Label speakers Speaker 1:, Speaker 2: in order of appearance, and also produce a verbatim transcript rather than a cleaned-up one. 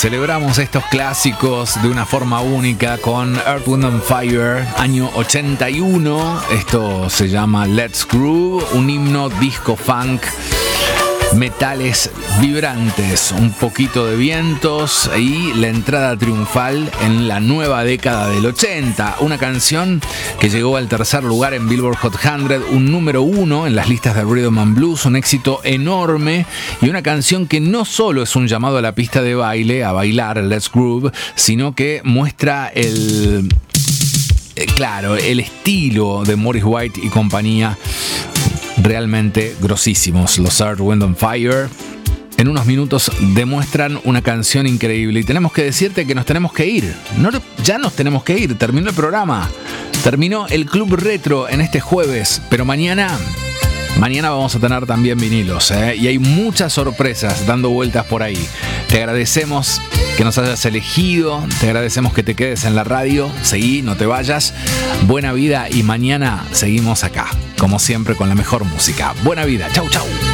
Speaker 1: Celebramos estos clásicos de una forma única con Earth, Wind and Fire, año ochenta y uno. Esto se llama Let's Groove, un himno disco funk, metales vibrantes, un poquito de vientos y la entrada triunfal en la nueva década del ochenta. Una canción que llegó al tercer lugar en Billboard Hot cien, un número uno en las listas de Rhythm and Blues, un éxito enorme y una canción que no solo es un llamado a la pista de baile, a bailar Let's Groove, sino que muestra el, claro, el estilo de Maurice White y compañía. Realmente grosísimos los Earth, Wind and Fire. En unos minutos demuestran una canción increíble y tenemos que decirte que nos tenemos que ir. No, ya nos tenemos que ir, terminó el programa, terminó el Club Retro en este jueves, pero mañana, mañana vamos a tener también vinilos, ¿eh? Y hay muchas sorpresas dando vueltas por ahí. Te agradecemos que nos hayas elegido, te agradecemos que te quedes en la radio, seguí, no te vayas. Buena vida y mañana seguimos acá, como siempre, con la mejor música. Buena vida, chau chau.